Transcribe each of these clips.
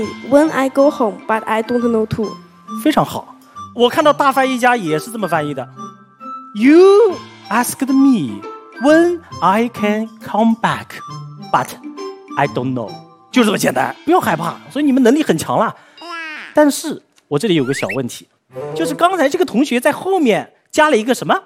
When I go home, but I don't know to。 非常好，我看到大翻译家也是这么翻译的。You asked me when I can come back, but I don't know。就这么简单，不要害怕。所以你们能力很强了。但是我这里有个小问题，就是刚才这个同学在后面加了一个什么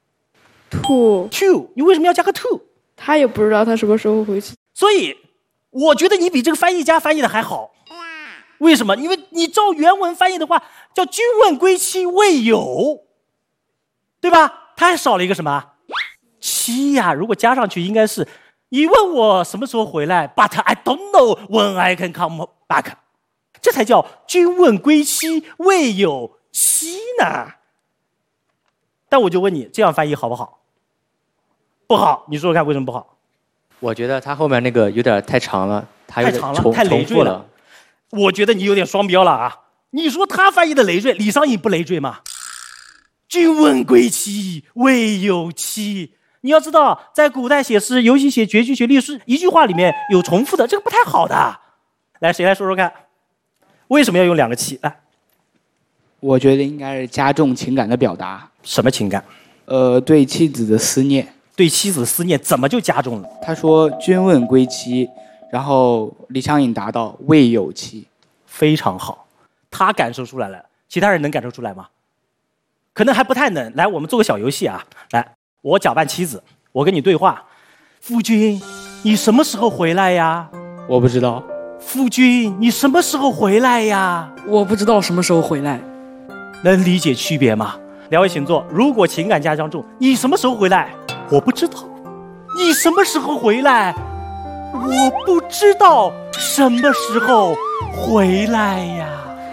to， 你为什么要加个 to？ 他也不知道他什么时候回去。 所以我觉得你比这个翻译家翻译的还好。为什么？因为你照原文翻译的话，叫君问归期未有，对吧？他还少了一个什么期呀？如果加上去，应该是你问我什么时候回来 ，But I don't know when I can come back， 这才叫君问归期未有期呢。但我就问你，这样翻译好不好？不好，你说说看为什么不好？ 我觉得他后面那个有点太长了，他有点太累赘了。我觉得你有点双标了啊！你说他翻译的累赘，李商隐不累赘吗？君问归期未有期。你要知道，在古代写诗，尤其写绝句、写律诗，一句话里面有重复的，这个不太好的。来，谁来说说看，为什么要用2个期？来， 我觉得应该是加重情感的表达。 什么情感？ 对妻子的思念。 对妻子的思念怎么就加重了？ 他说君问归期，然后李商隐答道未有期。 非常好，他感受出来了，其他人能感受出来吗？可能还不太能。来，我们做个小游戏啊！来，我假扮妻子，我跟你对话：夫君，你什么时候回来呀？ 我不知道。 夫君，你什么时候回来呀？ 我不知道什么时候回来。 能理解区别吗？两位请坐。如果情感加重，你什么时候回来？我不知道。你什么时候回来？我不知道什么时候回来呀。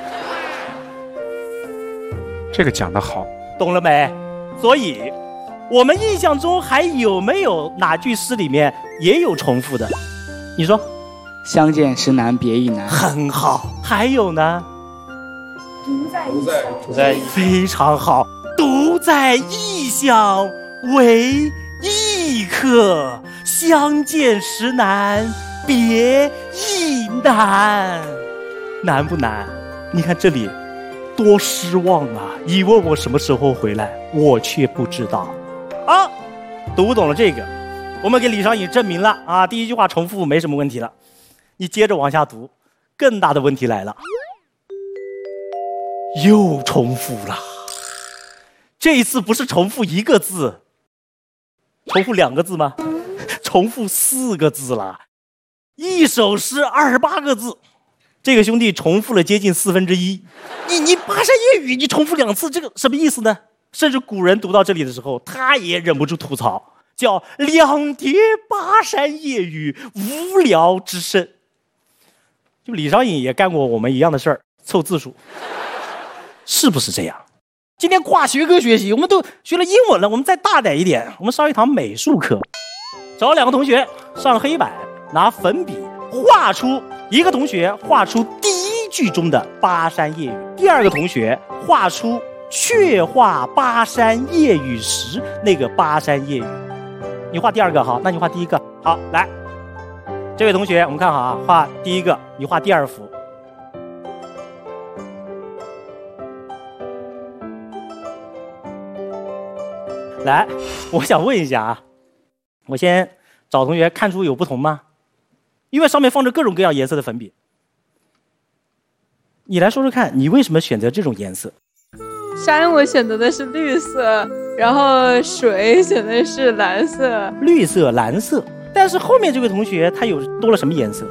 这个讲得好， 懂了没？所以我们印象中还有没有哪句诗里面也有重复的？你说， 相见时难别亦难。 很好。还有呢？ 独在非常好。独在异乡为异客，相见时难别亦难。难不难？你看这里多失望啊！你问我什么时候回来，我却不知道。啊，读懂了这个，我们给李商隐证明了啊，第一句话重复没什么问题了。你接着往下读，更大的问题来了，又重复了。这一次不是重复1个字，重复2个字吗？重复4个字了。一首诗28个字，这个兄弟重复了接近1/4。你巴山夜雨，你重复2次，这个什么意思呢？甚至古人读到这里的时候，他也忍不住吐槽，叫两叠巴山夜雨，无聊之甚。就李商隐也干过我们一样的事儿，凑字数，是不是这样？今天跨学科学习，我们都学了英文了，我们再大胆一点，我们上一堂美术课，找2个同学上黑板，拿粉笔画出，一个同学画出第1句中的巴山夜雨，第2个同学画出却画巴山夜雨时那个巴山夜雨。你画第2个，好，那你画第1个。好，来，这位同学，我们看好啊，画第1个，你画第2幅。来，我想问一下啊，我先找同学看出有不同吗？因为上面放着各种各样颜色的粉笔。你来说说看，你为什么选择这种颜色？ 山我选择的是绿色，然后水选的是蓝色。 绿色、蓝色，但是后面这位同学他有多了什么颜色？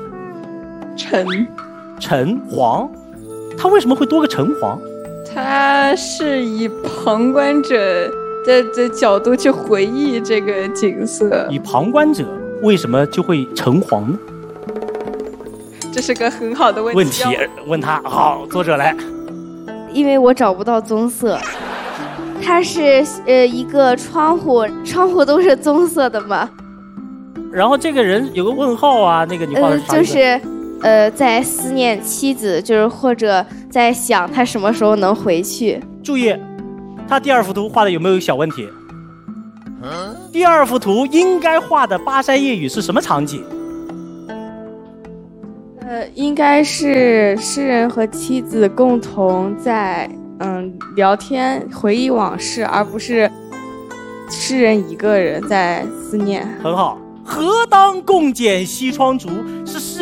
橙黄。他为什么会多个橙黄？ 他是以旁观者的角度去回忆这个景色。 以旁观者为什么就会橙黄呢？ 这是个很好的问题。 问他。好，作者来。 因为我找不到棕色，它是一个窗户都是棕色的嘛。 然后这个人有个问号啊，那个你画的啥？ 就是在思念妻子，就是或者在想他什么时候能回去。 注意，他第2幅图画的有没有小问题？第2幅图应该画的巴山夜雨是什么场景？ 应该是诗人和妻子共同在聊天回忆往事，而不是诗人一个人在思念。 很好。何当共剪西窗烛，是诗